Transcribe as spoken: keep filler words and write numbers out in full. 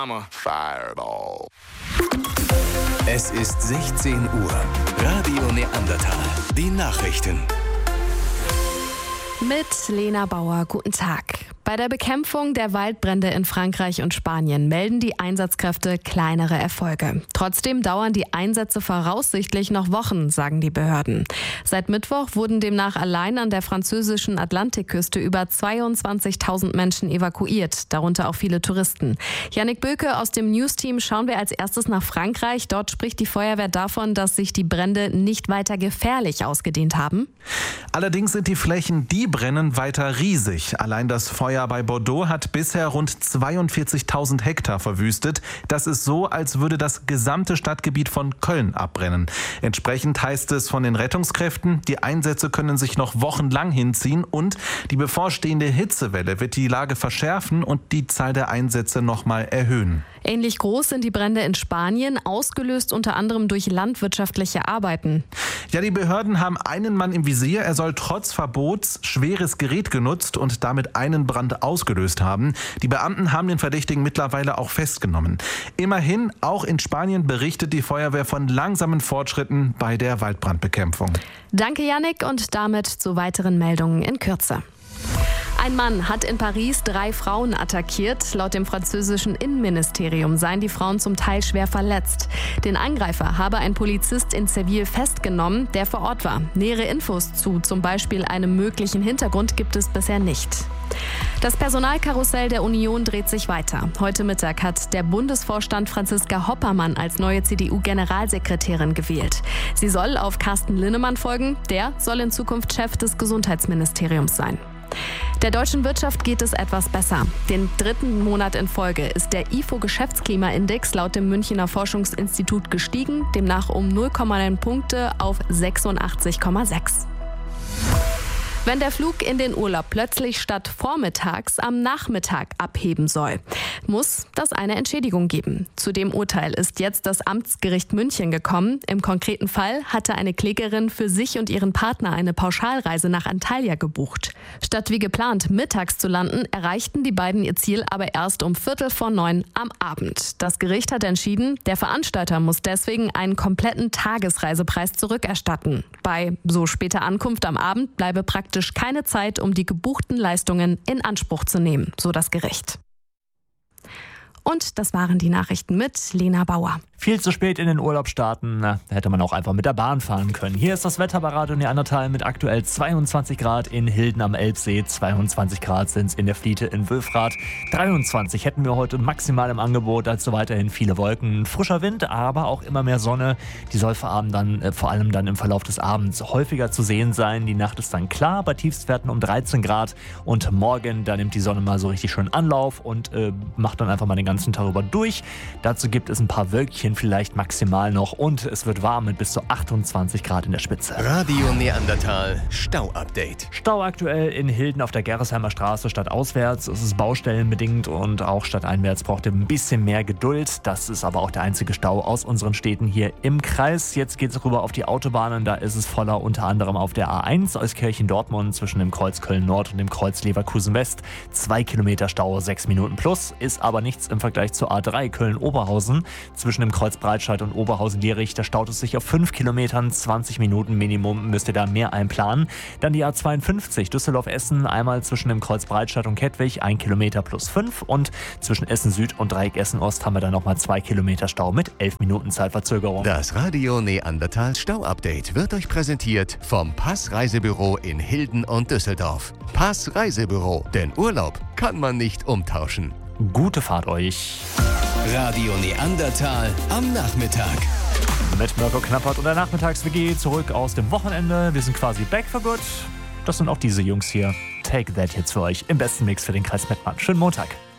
I'm a fireball. Es ist sechzehn Uhr. Radio Neandertal. Die Nachrichten. Mit Lena Bauer, guten Tag. Bei der Bekämpfung der Waldbrände in Frankreich und Spanien melden die Einsatzkräfte kleinere Erfolge. Trotzdem dauern die Einsätze voraussichtlich noch Wochen, sagen die Behörden. Seit Mittwoch wurden demnach allein an der französischen Atlantikküste über zweiundzwanzigtausend Menschen evakuiert, darunter auch viele Touristen. Jannik Böke aus dem News-Team, schauen wir als erstes nach Frankreich. Dort spricht die Feuerwehr davon, dass sich die Brände nicht weiter gefährlich ausgedehnt haben. Allerdings sind die Flächen, die brennen, weiter riesig. Allein das Feuer bei Bordeaux hat bisher rund zweiundvierzigtausend Hektar verwüstet. Das ist so, als würde das gesamte Stadtgebiet von Köln abbrennen. Entsprechend heißt es von den Rettungskräften, die Einsätze können sich noch wochenlang hinziehen und die bevorstehende Hitzewelle wird die Lage verschärfen und die Zahl der Einsätze nochmal erhöhen. Ähnlich groß sind die Brände in Spanien, ausgelöst unter anderem durch landwirtschaftliche Arbeiten. Ja, die Behörden haben einen Mann im Visier. Er soll trotz Verbots schweres Gerät genutzt und damit einen Brand ausgelöst haben. Die Beamten haben den Verdächtigen mittlerweile auch festgenommen. Immerhin, auch in Spanien berichtet die Feuerwehr von langsamen Fortschritten bei der Waldbrandbekämpfung. Danke, Jannik, und damit zu weiteren Meldungen in Kürze. Ein Mann hat in Paris drei Frauen attackiert. Laut dem französischen Innenministerium seien die Frauen zum Teil schwer verletzt. Den Angreifer habe ein Polizist in Seville festgenommen, der vor Ort war. Nähere Infos zu zum Beispiel einem möglichen Hintergrund gibt es bisher nicht. Das Personalkarussell der Union dreht sich weiter. Heute Mittag hat der Bundesvorstand Franziska Hoppermann als neue C D U-Generalsekretärin gewählt. Sie soll auf Carsten Linnemann folgen. Der soll in Zukunft Chef des Gesundheitsministeriums sein. Der deutschen Wirtschaft geht es etwas besser. Den dritten Monat in Folge ist der I F O-Geschäftsklimaindex laut dem Münchner Forschungsinstitut gestiegen, demnach um null Komma neun Punkte auf sechsundachtzig Komma sechs. Wenn der Flug in den Urlaub plötzlich statt vormittags am Nachmittag abheben soll, muss das eine Entschädigung geben. Zu dem Urteil ist jetzt das Amtsgericht München gekommen. Im konkreten Fall hatte eine Klägerin für sich und ihren Partner eine Pauschalreise nach Antalya gebucht. Statt wie geplant mittags zu landen, erreichten die beiden ihr Ziel aber erst um Viertel vor neun am Abend. Das Gericht hat entschieden, der Veranstalter muss deswegen einen kompletten Tagesreisepreis zurückerstatten. Bei so später Ankunft am Abend bleibe praktisch keine Zeit, um die gebuchten Leistungen in Anspruch zu nehmen, so das Gericht. Und das waren die Nachrichten mit Lena Bauer. Viel zu spät in den Urlaub starten, na, da hätte man auch einfach mit der Bahn fahren können. Hier ist das Wetter bei Radio Neandertal mit aktuell zweiundzwanzig Grad in Hilden am Elbsee, zweiundzwanzig Grad sind es in der Fliete in Wülfrath, dreiundzwanzig hätten wir heute maximal im Angebot, also weiterhin viele Wolken, frischer Wind, aber auch immer mehr Sonne. Die soll vor, Abend dann, äh, vor allem dann im Verlauf des Abends häufiger zu sehen sein. Die Nacht ist dann klar, bei Tiefstwerten um dreizehn Grad und morgen, da nimmt die Sonne mal so richtig schön Anlauf und äh, macht dann einfach mal den ganzen Tag über durch. Dazu gibt es ein paar Wölkchen vielleicht maximal noch und es wird warm mit bis zu achtundzwanzig Grad in der Spitze. Radio Neandertal Stau-Update. Stau aktuell in Hilden auf der Gerresheimer Straße stadtauswärts. Es ist baustellenbedingt und auch stadteinwärts braucht ihr ein bisschen mehr Geduld. Das ist aber auch der einzige Stau aus unseren Städten hier im Kreis. Jetzt geht es rüber auf die Autobahnen. Da ist es voller, unter anderem auf der A eins Euskirchen-Dortmund zwischen dem Kreuz Köln-Nord und dem Kreuz Leverkusen-West. Zwei Kilometer Stau, sechs Minuten plus, ist aber nichts im Vergleich zur A drei Köln-Oberhausen. Zwischen dem Kreuz Breitscheid und Oberhausen-Dierich, da staut es sich auf fünf Kilometern, zwanzig Minuten Minimum, müsst ihr da mehr einplanen. Dann die A zweiundfünfzig Düsseldorf-Essen, einmal zwischen dem Kreuz Breitscheid und Kettwig, ein Kilometer plus fünf und zwischen Essen Süd und Dreieck Essen Ost haben wir dann nochmal zwei Kilometer Stau mit elf Minuten Zeitverzögerung. Das Radio Neandertal Stau-Update wird euch präsentiert vom Pass Reisebüro in Hilden und Düsseldorf. Pass Reisebüro, denn Urlaub kann man nicht umtauschen. Gute Fahrt euch. Radio Neandertal am Nachmittag. Mit Mirko Knappert und der Nachmittags-W G zurück aus dem Wochenende. Wir sind quasi back for good. Das sind auch diese Jungs hier. Take That jetzt für euch im besten Mix für den Kreis Mettmann. Schönen Montag.